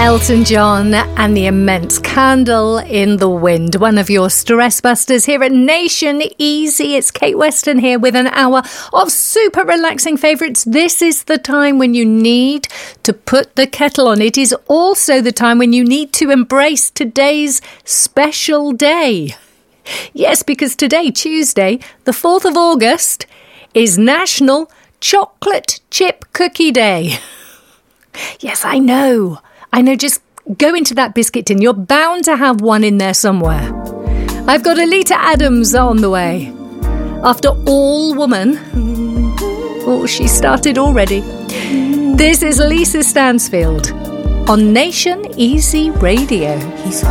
Elton John and the Immense, Candle in the Wind, one of your stress busters here at Nation Easy. It's Kate Weston here with an hour of super relaxing favourites. This is the time when you need to put the kettle on. It is also the time when you need to embrace today's special day. Yes, because today, Tuesday, the 4th of August, is National Chocolate Chip Cookie Day. Yes, I know, just go into that biscuit tin. You're bound to have one in there somewhere. I've got Alita Adams on the way. After All Woman. Oh, she started already. This is Lisa Stansfield on Nation Easy Radio. He's